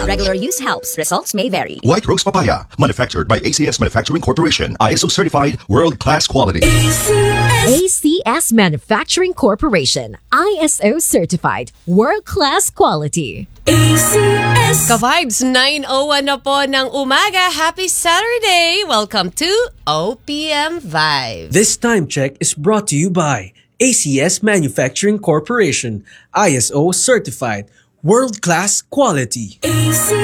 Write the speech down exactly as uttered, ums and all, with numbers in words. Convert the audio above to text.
Regular use helps. Results may vary. White Rose Papaya, manufactured by A C S Manufacturing Corporation, I S O certified, world-class quality. A C S Manufacturing Corporation, I S O certified, world-class quality. Ka-vibes, nine oh one na po ng umaga. Happy Saturday! Welcome to O P M Vibes. This time check is brought to you by A C S Manufacturing Corporation, I S O certified, world-class quality. A C